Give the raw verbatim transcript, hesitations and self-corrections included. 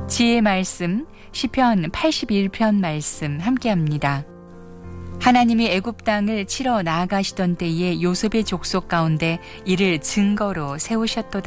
지혜의 말씀 시편 팔십일 편 말씀 함께합니다. 하나님이 애굽 땅을 치러 나아가시던 때에 요셉의 족속 가운데 이를 증거로 세우셨도다.